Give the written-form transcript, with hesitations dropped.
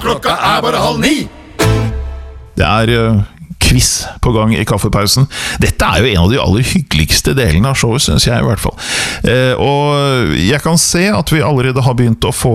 klokka bare 8:30. Det quiz på gang i kaffepausen. Dette jo en av de aller hyggeligste delene av showet, synes jeg i hvert fall. Og jeg kan se at vi allerede har begynt å få